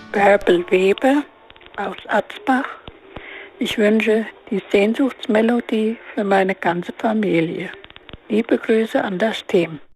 Bärbel Weber aus Atzbach. Ich wünsche die Sehnsuchtsmelodie für meine ganze Familie. Liebe Grüße an das Team.